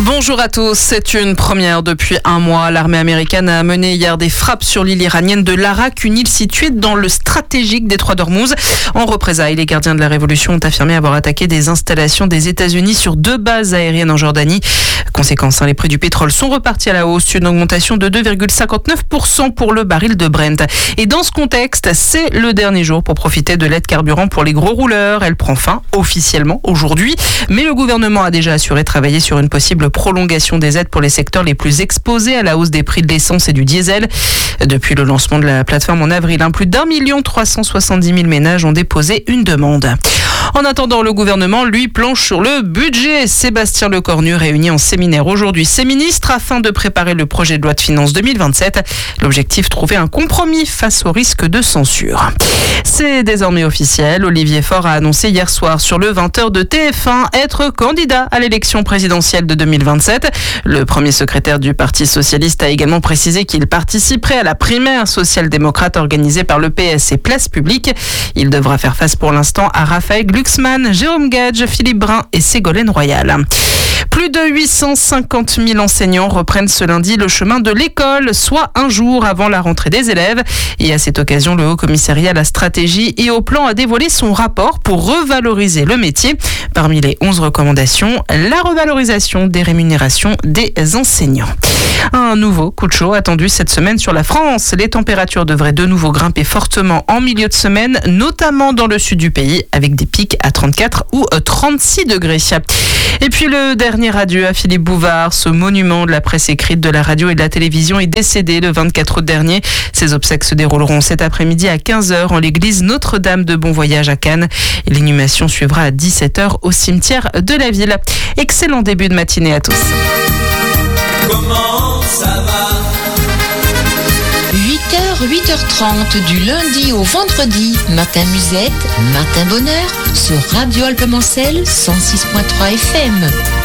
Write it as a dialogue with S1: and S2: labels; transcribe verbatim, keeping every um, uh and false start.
S1: Bonjour à tous, c'est une première depuis un mois. L'armée américaine a mené hier des frappes sur l'île iranienne de Larak, une île située dans le stratégique détroit d'Ormuz. En représailles, les gardiens de la révolution ont affirmé avoir attaqué des installations des États-Unis sur deux bases aériennes en Jordanie. Conséquence, hein, les prix du pétrole sont repartis à la hausse, une augmentation de deux virgule cinquante-neuf pour cent pour le baril de Brent. Et dans ce contexte, c'est le dernier jour pour profiter de l'aide carburant pour les gros rouleurs. Elle prend fin officiellement aujourd'hui, mais le gouvernement a déjà assuré travailler sur une possible prolongation des aides pour les secteurs les plus exposés à la hausse des prix de l'essence et du diesel. Depuis le lancement de la plateforme en avril, hein, plus d'un million trois cent soixante-dix mille ménages ont déposé une demande. En attendant, le gouvernement, lui, planche sur le budget. Sébastien Lecornu réunit en séminaire aujourd'hui ses ministres afin de préparer le projet de loi de finances deux mille vingt-sept. L'objectif, trouver un compromis face au risque de censure. C'est désormais officiel. Olivier Faure a annoncé hier soir sur le vingt heures de T F un être candidat à l'élection présidentielle de deux mille vingt-sept. Le premier secrétaire du Parti socialiste a également précisé qu'il participerait à la primaire social-démocrate organisée par le P S et Place Publique. Il devra faire face pour l'instant à Raphaël Glucksmann, Jérôme Gage, Philippe Brun et Ségolène Royal. Plus de huit cent cinquante mille enseignants reprennent ce lundi le chemin de l'école, soit un jour avant la rentrée des élèves. Et à cette occasion, le Haut Commissariat à la stratégie et au plan a dévoilé son rapport pour revaloriser le métier. Parmi les onze recommandations, la revalorisation des rémunérations des enseignants. Un nouveau coup de chaud attendu cette semaine sur la France. Les températures devraient de nouveau grimper fortement en milieu de semaine, notamment dans le sud du pays, avec des pics à trente-quatre ou trente-six degrés. Et puis le dernier adieu à Philippe Bouvard, ce monument de la presse écrite, de la radio et de la télévision, est décédé le vingt-quatre août dernier. Ses obsèques se dérouleront cet après-midi à quinze heures en l'église Notre-Dame de Bon Voyage à Cannes. Et l'inhumation suivra à dix-sept heures au cimetière de la ville. Excellent début de matinée à tous.
S2: Comment ça va ?
S3: huit heures, huit heures trente du lundi au vendredi. Matin musette, matin bonheur sur Radio Alpes Mancel cent six virgule trois F M.